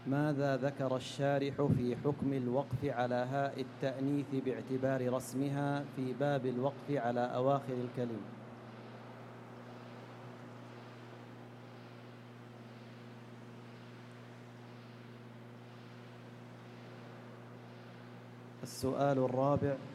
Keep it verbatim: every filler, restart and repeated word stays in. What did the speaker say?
ماذا ذكر الشارح في حكم الوقف على هاء التأنيث باعتبار رسمها في باب الوقف على أواخر الكلم؟ السؤال الرابع: